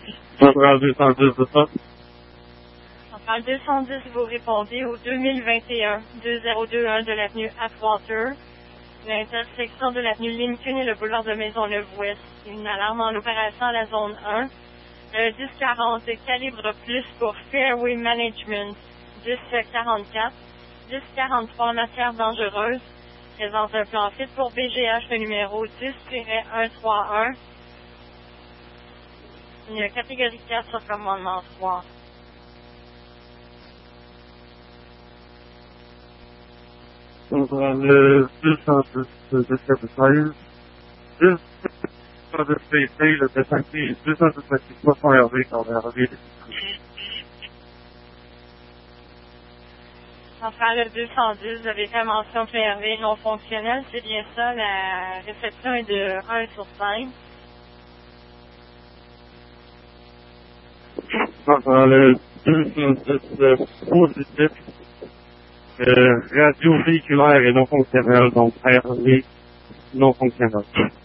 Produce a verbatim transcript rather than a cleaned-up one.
Centrale deux cent dix, c'est ça? Centrale deux cent dix, vous répondez au deux mille vingt et un deux zéro deux un de l'avenue Atwater, l'intersection de l'avenue Lincoln et le boulevard de Maisonneuve-Ouest. Une alarme en opération à la zone un. Le dix quarante, calibre plus pour Fairway Management. dix quarante-quatre. dix quarante-trois, matière dangereuse. Présente un plan fit pour B G H, le numéro dix un trois un. Une catégorie quatre sur commandement trois. Centrale deux cent dix, deux cent seize. deux cent dix P C, le deux cent dix Poisson Hervé, quand Hervé. Centrale deux cent dix, vous avez fait mention P R V non fonctionnelle, c'est bien ça, la réception est de un sur cinq. Centrale deux cent dix, positif. Euh, radio véhiculaire et non fonctionnel, donc R V non fonctionnel.